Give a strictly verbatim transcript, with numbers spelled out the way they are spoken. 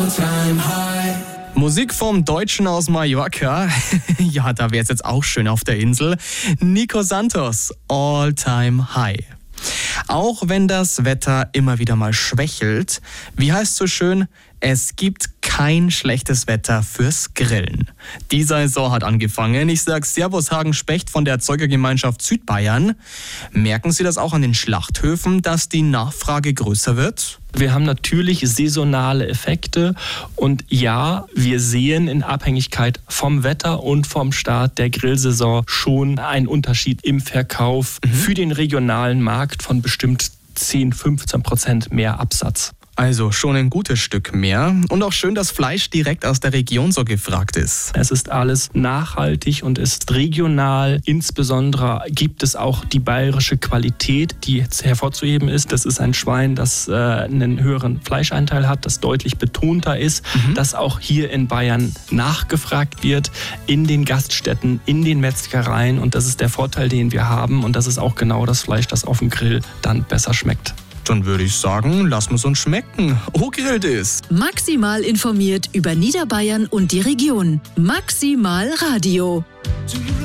Musik vom Deutschen aus Mallorca. Ja, da wäre es jetzt auch schön auf der Insel. Nico Santos, All Time High. Auch wenn das Wetter immer wieder mal schwächelt, wie heißt so schön, es gibt kein schlechtes Wetter fürs Grillen. Die Saison hat angefangen. Ich sage Servus Hagen Specht von der Erzeugergemeinschaft Südbayern. Merken Sie das auch an den Schlachthöfen, dass die Nachfrage größer wird? Wir haben natürlich saisonale Effekte und ja, wir sehen in Abhängigkeit vom Wetter und vom Start der Grillsaison schon einen Unterschied im Verkauf mhm. für den regionalen Markt von bestimmt zehn, fünfzehn Prozent mehr Absatz. Also schon ein gutes Stück mehr. Und auch schön, dass Fleisch direkt aus der Region so gefragt ist. Es ist alles nachhaltig und ist regional. Insbesondere gibt es auch die bayerische Qualität, die jetzt hervorzuheben ist. Das ist ein Schwein, das äh, einen höheren Fleischanteil hat, das deutlich betonter ist, mhm. das auch hier in Bayern nachgefragt wird, in den Gaststätten, in den Metzgereien. Und das ist der Vorteil, den wir haben. Und das ist auch genau das Fleisch, das auf dem Grill dann besser schmeckt. Dann würde ich sagen, lassen wir es uns schmecken. O-Grillt ist maximal informiert über Niederbayern und die Region. Maximal Radio.